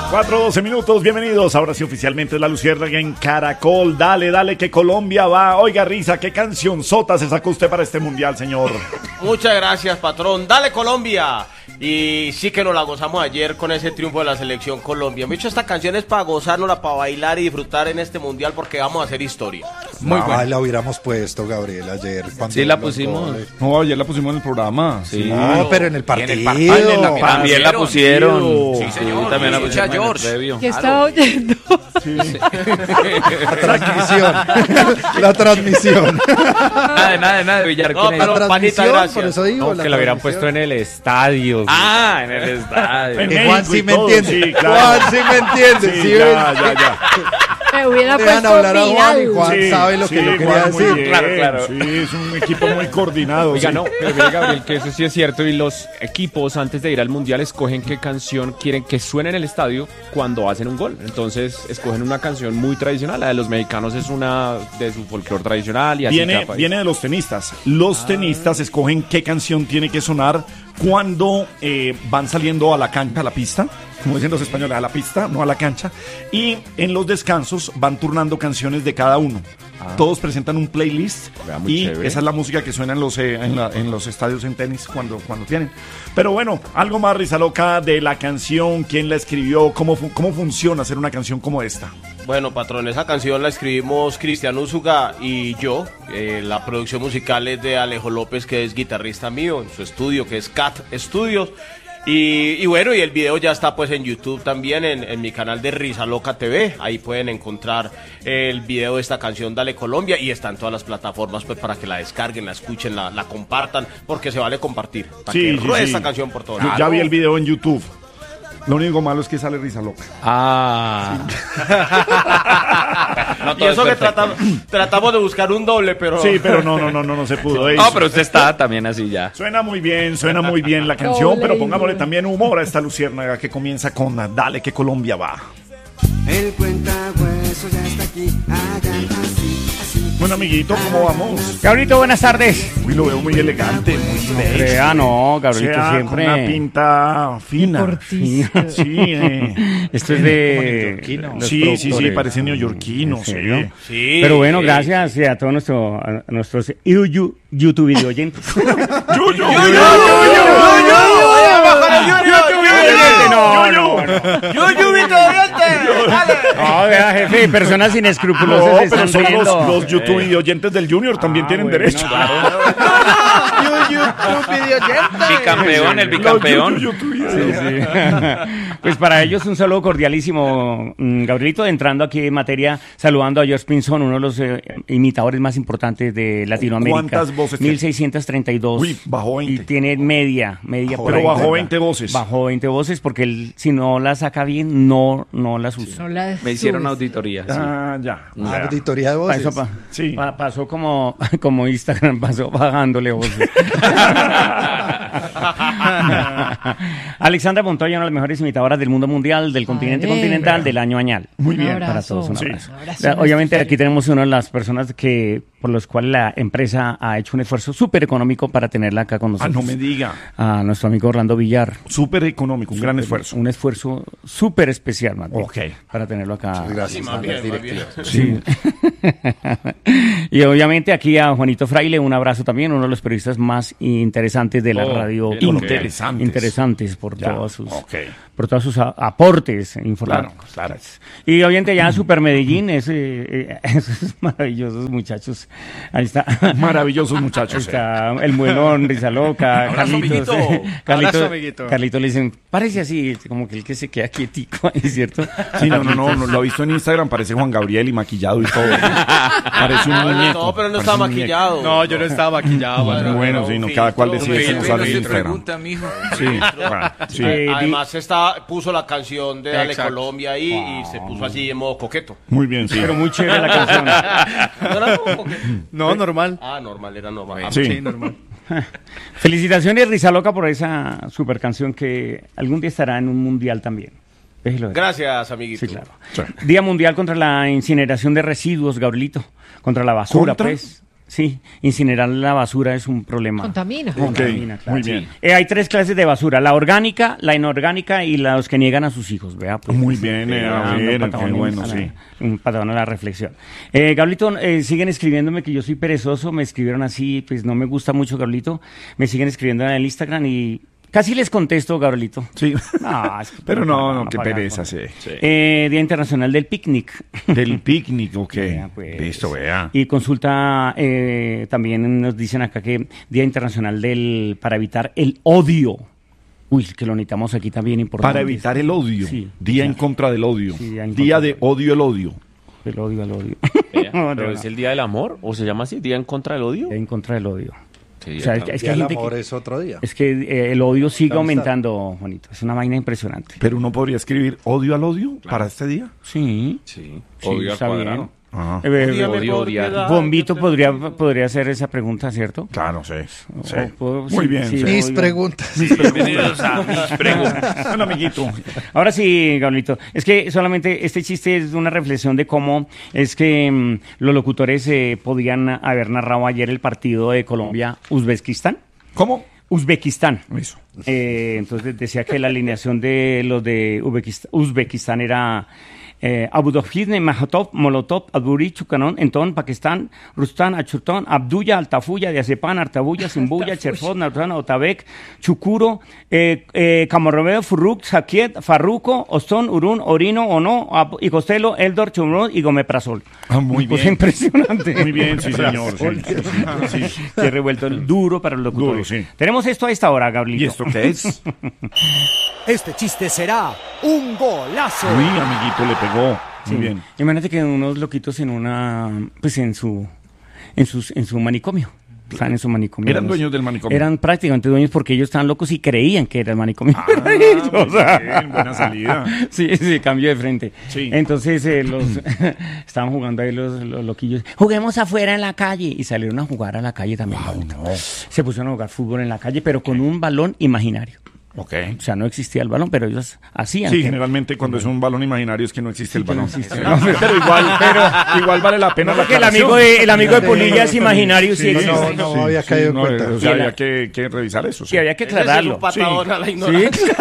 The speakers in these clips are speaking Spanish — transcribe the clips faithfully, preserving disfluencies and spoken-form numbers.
cuatro doce minutos, bienvenidos. Ahora sí, oficialmente es la Luciérnaga en Caracol. Dale, dale, que Colombia va. Oiga, Risa, ¿qué canción sota se sacó usted para este mundial, señor? Muchas gracias, patrón. Dale, Colombia. Y sí que nos la gozamos ayer con ese triunfo de la selección Colombia. Me he hecho esta canción es para gozárnosla, para bailar y disfrutar en este mundial porque vamos a hacer historia. Muy buena. La hubiéramos puesto, Gabriel, ayer. Sí, la pusimos. Goles. No, ayer la pusimos en el programa. Sí. No, pero en el partido. En el partido. Ay, en la, también la pusieron. Sí, señor. Sí, también la pusieron. George. ¿Qué estaba oyendo? Sí. La transmisión. La transmisión. Nada, nada, nada. Villar, No, pero La panita, transmisión, gracias. por eso digo. No, que la hubieran puesto en el estadio. Ah, en el estadio. En Eh, Juan México sí y me todo, entiende. sí, claro. Juan sí me entiende. Sí, Sí, ya, ven. ya, ya. Me hubiera Dejan puesto hablar a Juan y viral. Juan Sí, sabe lo sí, que yo quería Juan, muy decir. bien. Claro, claro. Sí, es un equipo muy coordinado. Oiga, sí. no, pero mire, Gabriel, que eso sí es cierto. Y los equipos, antes de ir al mundial, escogen qué canción quieren que suene en el estadio cuando hacen un gol. Entonces, escogen una canción muy tradicional. La de los mexicanos es una de su folclore tradicional. Y así Viene, cada país. viene de los tenistas. Los tenistas escogen qué canción tiene que sonar cuando eh, van saliendo a la cancha, a la pista, como dicen los españoles, a la pista, no a la cancha. Y en los descansos van turnando canciones de cada uno. Ah. Todos presentan un playlist Vea, muy y chévere. esa es la música que suena en los, eh, en, la- en los estadios en tenis cuando, cuando tienen. Pero bueno, algo más, Risa Loca, de la canción, quién la escribió, cómo, fu- cómo funciona hacer una canción como esta. Bueno, patrón, esa canción la escribimos Cristian Úsuga y yo. Eh, la producción musical es de Alejo López, que es guitarrista mío, en su estudio, que es Cat Studios. Y, y bueno, y el video ya está pues en YouTube también, en, en mi canal de Risa Loca T V. Ahí pueden encontrar el video de esta canción Dale Colombia y está en todas las plataformas pues para que la descarguen, la escuchen, la, la compartan, porque se vale compartir. Para Sí, que sí, ruede sí. esta canción por todo Yo lado. ya vi el video en YouTube. Lo único malo es que sale Risa Loca. Ah. No, Y todo eso es que perfecto. tratamos, tratamos de buscar un doble, pero... Sí, pero no, no, no, no, no se pudo. Ey, No, pero usted está también así ya. Suena muy bien, suena muy bien la canción, Doble pero y pongámosle doble. también humor a esta luciérnaga que comienza con Dale que Colombia va. El cuentahueso ya está aquí, hagan así, así. Bueno, amiguito, ¿cómo vamos? Gabrielito, buenas tardes. Uy, lo veo muy elegante, muy fresh. Crea, no, O Gabrielito sea, siempre. con una pinta fina. Deportista. Sí, eh. Esto es de. los Sí, sí, sí, productores. parece neoyorquino, ¿En sí. serio? Sí, Pero bueno, sí. gracias y a todos nuestro, a nuestros you- you- YouTube video oyentes. Yo, yo, yo, ¡Yo, yo, yo! ¡Voy a bajar el Junior! No, no, no. ¡Yo, yo, Vito, oyente! ¡Dale! No, vea, jefe, personas inescrupulosas No, se pero están son los, riendo. los YouTube y oyentes del Junior también Ah, tienen bueno, derecho. claro. Bicampeón, el Los bicampeón. YouTube, YouTube, Sí, sí. Pues para ellos un saludo cordialísimo, mm, Gabrielito, entrando aquí en materia, saludando a George Pinzón, uno de los eh, imitadores más importantes de Latinoamérica. ¿Cuántas voces tiene? mil seiscientos treinta y dos. Uy, bajó veinte. Y tiene media, media por Pero ahí, bajó ¿verdad? veinte voces. Bajó veinte voces porque él, si no la saca bien, no, no las usa. No la Me hicieron subes. auditoría. sí. Ah, ya. ya. Auditoría de voces. Pasó, pa- Sí. pa- pasó como, como Instagram, pasó bajándole voces. Alexandra Montoya, una de las mejores imitadoras del mundo mundial, del continente Ay, continental, pero- del año añal. Muy Un bien. abrazo. Para todos, un Sí. abrazo. Un abrazo, Ya, Obviamente nuestro aquí tenemos una de las personas que por los cuales la empresa ha hecho un esfuerzo súper económico para tenerla acá con Ah, nosotros. no me diga. A nuestro amigo Orlando Villar. Súper económico, un gran esfuerzo. Un esfuerzo súper especial, más bien, Ok. para tenerlo acá. Gracias. Más bien, más bien. Sí. Y obviamente aquí a Juanito Fraile, un abrazo también, uno de los periodistas más interesantes de la Oh, radio. bien, colombiana. interesantes. Interesantes por Ya, todos sus, ok. por todos sus a- aportes informáticos. Claro, claro. Y obviamente ya Super Medellín, ese, eh, esos maravillosos muchachos. Ahí está. Maravillosos muchachos. Ahí eh. está el muelón, Risa Loca, Abrazo, Carlitos. amiguito. eh, Carlito, Abrazo, amiguito. Carlito le dicen, parece así, como que el que se queda quietico ahí, ¿cierto? Sí, no, no, no, no, lo he visto en Instagram, parece Juan Gabriel y maquillado y todo. Parece un No, muñeco. no, pero no parece estaba un muñeco. maquillado. No, yo no estaba maquillado. Bueno, bueno, sí, no, cada cual decide cómo sale en Instagram. mijo. Sí, bueno, sí. Eh, di- Además está, puso la canción de Dale Exacto. Colombia ahí y se puso así en modo coqueto. Muy bien, sí. Pero muy chévere la canción. ¿No era como coqueto? No, normal. Ah, normal, era normal. Ah, Sí. Sí, normal. Felicitaciones, Risa Loca, por esa super canción que algún día estará en un mundial también. Déjelo ver. Gracias, amiguito. Sí, claro. Sí. Día Mundial contra la incineración de residuos, Gabrielito. Contra la basura, ¿Contra? pues. Sí, incinerar la basura es un problema. Contamina. Contamina, Ok, claro. muy bien. Eh, hay tres clases de basura, la orgánica, la inorgánica y los que niegan a sus hijos. Vea, pues, Muy bien, eh, a dando ver, patadones qué bueno, a la- sí. Un patadón a la reflexión. Eh, Gablito, eh, siguen escribiéndome que yo soy perezoso, me escribieron así, pues no me gusta mucho, Gablito. Me siguen escribiendo en el Instagram y casi les contesto, Gabrielito. Sí. No, es que- Pero no, no, qué pagar, pereza, por- sí. Eh, Día Internacional del Picnic. Del picnic, ok. Vea, pues. Listo, vea. Y consulta, eh, también nos dicen acá que Día Internacional del para evitar el odio. Uy, que lo necesitamos aquí también importante. Para evitar el odio. Sí. Día en contra del odio. Sí, día en Día contra de odio el odio. El odio al odio. Vea, No, ¿Pero no, es no. el Día del Amor? ¿O se llama así? ¿Día en contra del odio? Día en contra del odio. Sí, O sea, es ya. que, es que Y hay el gente amor que- es otro día. es que eh, el odio sigue La amistad. aumentando, Juanito. Es una vaina impresionante. Pero uno podría escribir odio al odio para este día. Sí. Sí, Sí, odio al está cuadrado. bien. Ajá. Eh, eh, Dígame odio, por odiar. piedad, Bombito que te- podría, podría hacer esa pregunta, ¿cierto? Claro, sí. sí. O puedo- Muy sí, bien. sí. sí. Mis odio. preguntas. Bienvenidos a mis preguntas. Bueno, amiguito. Ahora sí, Gablito, es que solamente este chiste es una reflexión de cómo es que mm, los locutores eh, podían haber narrado ayer el partido de Colombia-Uzbekistán. ¿Cómo? Uzbekistán. Eso. Eh, entonces decía que la alineación de los de Uzbekistán, Uzbekistán era eh, Abudovhizne, Mahatov, Molotov, Adburi, Chukanon, Enton, Pakistán, Rustan, Achurtón, Abdulla, Altafuya, Diazepán, Artabuya, Simbuya, Cherfot, Nautan, Otabek, Chukuro, eh, eh, Camorromeo, Furruk, Sakiet, Farruco, Ostón, Urún, Orino, Ono, Ab- y Costello, Eldor, Chumrón y Gomeprazol. Ah, muy Cosa bien. impresionante. Muy bien, sí, señor. Sí, sí, sí. Qué revuelto, el duro para los locutores. Duro, sí. Tenemos esto a esta hora, Gabrielito. ¿Y esto qué es? Este chiste será un golazo. Uy, amiguito, le pegó. Muy Sí. bien. Imagínate que unos loquitos en una, pues en su, en sus, en su manicomio. Están en su manicomio. Eran Los- dueños del manicomio. Eran prácticamente dueños porque ellos estaban locos y creían que era el manicomio. Ah, O sea, muy bien, buena salida. Sí, sí, cambio de frente. Sí. Entonces eh, los estaban jugando ahí los, los loquillos. Juguemos afuera en la calle. Y salieron a jugar a la calle también. Se pusieron a jugar fútbol en la calle, pero con un balón imaginario. Ok. O sea, no existía el balón, pero ellos hacían. Sí, que- generalmente cuando es un balón imaginario es que no existe el que no balón. existe. Sí. pero igual, pero igual vale la pena la Porque el aclaración. amigo de, el amigo de Polilla es imaginario, sí, Sí, existe. no, no, sí, había sí, caído en no, cuenta. O sea, Y la- había que, que revisar eso. Sí, había que Ese sí es aclararlo. un patadón a la Sí, ignorancia.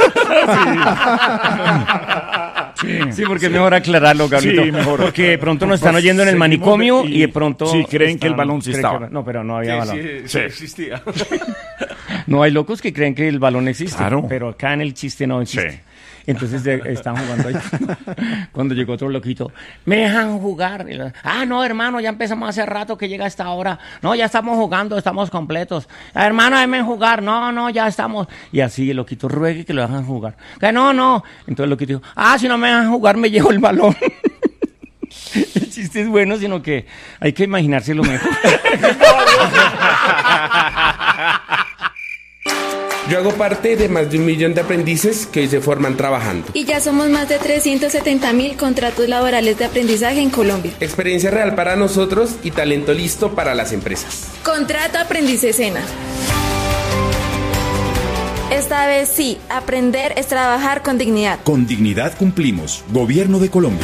Sí. sí, porque es mejor aclararlo, Gabrielito. Sí, mejor. Porque de pronto nos están Pues oyendo en el seguimos manicomio de- y, de pronto. sí, creen que el están- balón sí creen estaba. que- no, pero no había Sí, balón. sí, sí Sí. existía. No, hay locos que creen que el balón existe. Claro. Pero acá en el chiste no existe. Sí. Entonces de- están jugando ahí. Cuando llegó otro loquito, me dejan jugar. Y lo- ah, no, hermano, ya empezamos hace rato que llega esta hora. No, ya estamos jugando, estamos completos. "Ah, hermano, déjenme jugar. No, no, ya estamos. Y así el loquito ruegue que lo dejan jugar. Que no, no. Entonces el loquito dijo, ah, si no me dejan jugar, me llevo el balón. El chiste es bueno, sino que hay que imaginárselo mejor. Yo hago parte de más de un millón de aprendices que hoy se forman trabajando. Y ya somos más de trescientos setenta mil contratos laborales de aprendizaje en Colombia. Experiencia real para nosotros y talento listo para las empresas. Contrato Aprendiz Escena. Esta vez sí, aprender es trabajar con dignidad. Con dignidad cumplimos. Gobierno de Colombia.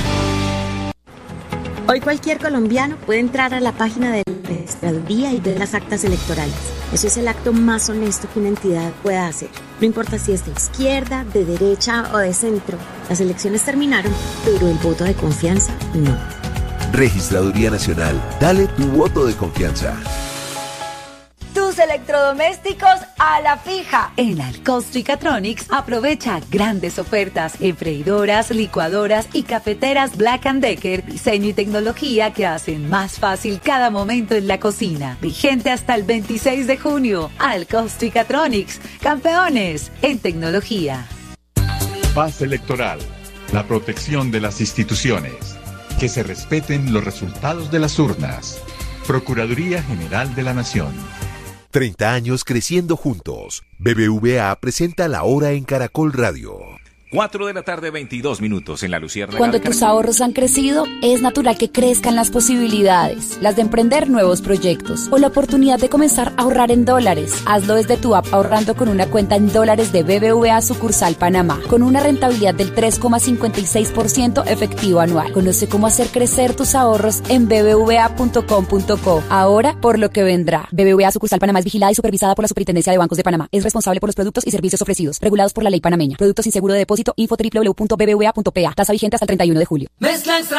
Hoy cualquier colombiano puede entrar a la página de la registraduría y ver las actas electorales. Eso es el acto más honesto que una entidad pueda hacer. No importa si es de izquierda, de derecha o de centro. Las elecciones terminaron, pero el voto de confianza no. Registraduría Nacional. Dale tu voto de confianza. Tus electrodomésticos a la fija. En Alcosto y Catronics aprovecha grandes ofertas en freidoras, licuadoras y cafeteras Black and Decker, diseño y tecnología que hacen más fácil cada momento en la cocina. Vigente hasta el veintiséis de junio. Alcosto y Catronics, campeones en tecnología. Paz electoral, la protección de las instituciones, que se respeten los resultados de las urnas. Procuraduría General de la Nación. treinta años creciendo juntos. B B V A presenta La Hora en Caracol Radio. cuatro de la tarde, veintidós minutos en la Luciérnaga. Cuando de tus Caracol. ahorros han crecido, es natural que crezcan las posibilidades, las de emprender nuevos proyectos o la oportunidad de comenzar a ahorrar en dólares. Hazlo desde tu app ahorrando con una cuenta en dólares de B B V A sucursal Panamá, con una rentabilidad del tres coma cincuenta y seis por ciento efectivo anual. Conoce cómo hacer crecer tus ahorros en b b v a punto com punto co. Ahora por lo que vendrá. B B V A sucursal Panamá es vigilada y supervisada por la Superintendencia de Bancos de Panamá. Es responsable por los productos y servicios ofrecidos, regulados por la ley panameña. Productos sin seguro de depósito. Info w w w punto b b v a punto p a. Tasa vigente hasta el treinta y uno de julio. Mezcla extra